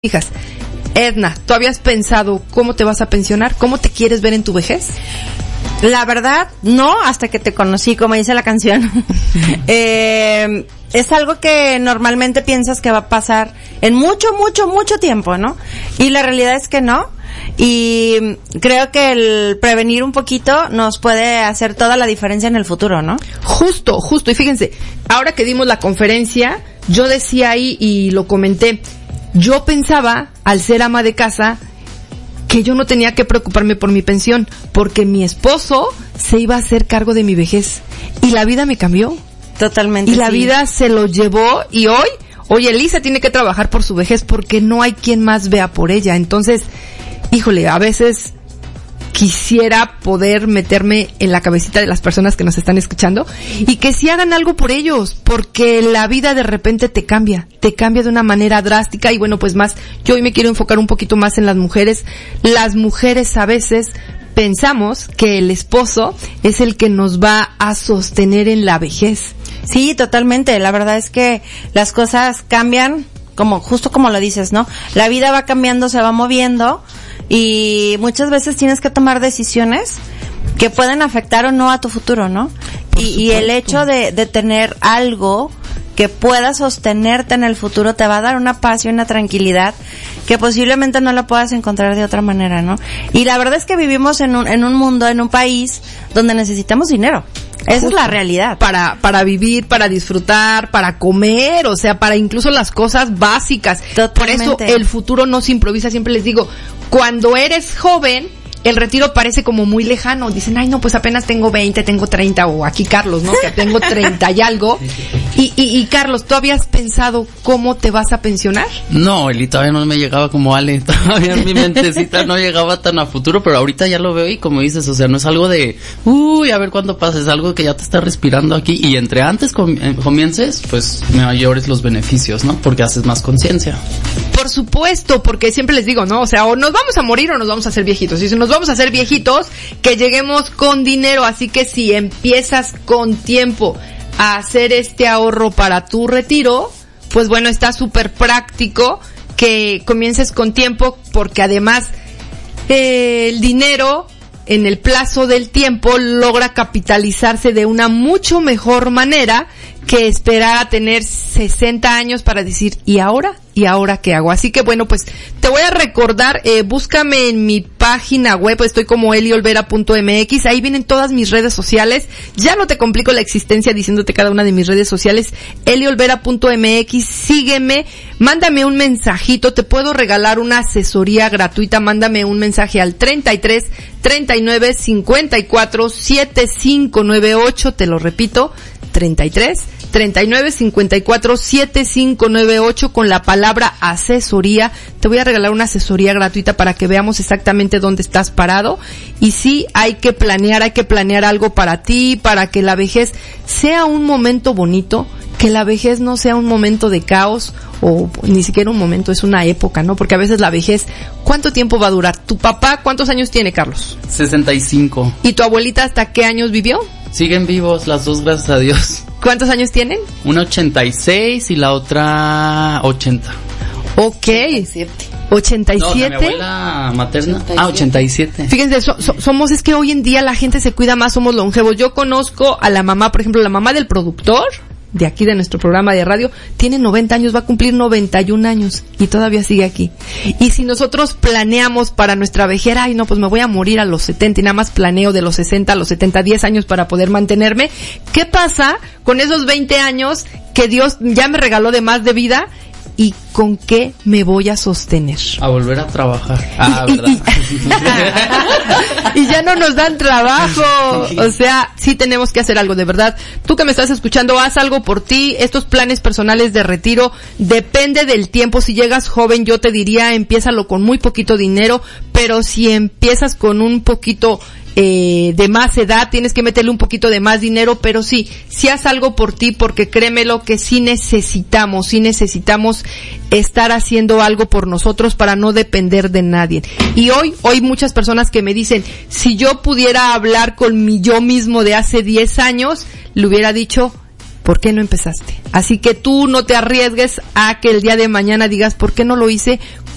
hijas. Edna, ¿tú habías pensado cómo te vas a pensionar? ¿Cómo te quieres ver en tu vejez? La verdad, no, hasta que te conocí, como dice la canción. Es algo que normalmente piensas que va a pasar en mucho tiempo, ¿no? Y la realidad es que no. Y creo que el prevenir un poquito nos puede hacer toda la diferencia en el futuro, ¿no? Justo. Y fíjense, ahora que dimos la conferencia, yo decía ahí y lo comenté, yo pensaba, al ser ama de casa, que yo no tenía que preocuparme por mi pensión, porque mi esposo se iba a hacer cargo de mi vejez. Y la vida me cambió. Totalmente. Y la vida se lo llevó, y hoy Elisa tiene que trabajar por su vejez porque no hay quien más vea por ella. Entonces, híjole, a veces quisiera poder meterme en la cabecita de las personas que nos están escuchando y que sí hagan algo por ellos, porque la vida de repente te cambia de una manera drástica. Y bueno, pues más, yo hoy me quiero enfocar un poquito más en las mujeres. Las mujeres a veces pensamos que el esposo es el que nos va a sostener en la vejez. Sí, totalmente. La verdad es que las cosas cambian, justo como lo dices, ¿no? La vida va cambiando, se va moviendo, y muchas veces tienes que tomar decisiones que pueden afectar o no a tu futuro, ¿no? Y el hecho de tener algo que pueda sostenerte en el futuro te va a dar una paz y una tranquilidad que posiblemente no la puedas encontrar de otra manera, ¿no? Y la verdad es que vivimos en un mundo, en un país donde necesitamos dinero. Esa es la realidad. Para vivir, para disfrutar, para comer, o sea, para incluso las cosas básicas. Totalmente. Por eso el futuro no se improvisa. Siempre les digo, cuando eres joven, el retiro parece como muy lejano. Dicen, ay, no, pues apenas tengo 20, tengo 30, o aquí Carlos, ¿no? Que tengo 30 y algo. Y Carlos, ¿tú habías pensado cómo te vas a pensionar? No, Eli, todavía no me llegaba como Ale. Todavía en mi mentecita no llegaba tan a futuro, pero ahorita ya lo veo y como dices, o sea, no es algo de, a ver cuándo pasa, es algo que ya te está respirando aquí. Y entre antes comiences, pues mayores los beneficios, ¿no? Porque haces más conciencia. Por supuesto, porque siempre les digo, ¿no? O sea, o nos vamos a morir o nos vamos a hacer viejitos. Y si nos vamos a hacer viejitos, que lleguemos con dinero. Así que si empiezas con tiempo a hacer este ahorro para tu retiro, pues bueno, está súper práctico que comiences con tiempo, porque además el dinero en el plazo del tiempo logra capitalizarse de una mucho mejor manera que esperar a tener 60 años para decir, ¿y ahora qué hago? Así que bueno, pues te voy a recordar, búscame en mi página web, estoy como eliolvera.mx, ahí vienen todas mis redes sociales, ya no te complico la existencia diciéndote cada una de mis redes sociales, eliolvera.mx, sígueme, mándame un mensajito, te puedo regalar una asesoría gratuita, mándame un mensaje al 33 39 54 7598, te lo repito, 33 39 54 7598 con la palabra asesoría. Te voy a regalar una asesoría gratuita para que veamos exactamente dónde estás parado. Y sí, hay que planear algo para ti, para que la vejez sea un momento bonito, que la vejez no sea un momento de caos, o ni siquiera un momento, es una época, ¿no? Porque a veces la vejez, ¿cuánto tiempo va a durar? ¿Tu papá cuántos años tiene, Carlos? 65. ¿Y tu abuelita hasta qué años vivió? Siguen vivos las dos, gracias a Dios. ¿Cuántos años tienen? Una 86 y la otra 80. Ok. 87. No, mi abuela materna. 87. Fíjense, somos, es que hoy en día la gente se cuida más, somos longevos. Yo conozco a la mamá, por ejemplo, la mamá del productor de aquí de nuestro programa de radio, tiene 90 años, va a cumplir 91 años y todavía sigue aquí. Y si nosotros planeamos para nuestra vejez, ay no, pues me voy a morir a los 70 y nada más planeo de los 60 a los 70, 10 años para poder mantenerme, ¿qué pasa con esos 20 años que Dios ya me regaló de más de vida? ¿Y con qué me voy a sostener? A volver a trabajar. ¿Verdad? Y ya no nos dan trabajo. O sea, sí tenemos que hacer algo, de verdad. Tú que me estás escuchando, haz algo por ti. Estos planes personales de retiro depende del tiempo. Si llegas joven, yo te diría, empiézalo con muy poquito dinero, pero si empiezas con un poquito de más edad, tienes que meterle un poquito de más dinero, pero sí haz algo por ti, porque créemelo que sí necesitamos estar haciendo algo por nosotros para no depender de nadie. Y hoy muchas personas que me dicen, si yo pudiera hablar con mi yo mismo de hace 10 años, le hubiera dicho, ¿por qué no empezaste? Así que tú no te arriesgues a que el día de mañana digas, ¿por qué no lo hice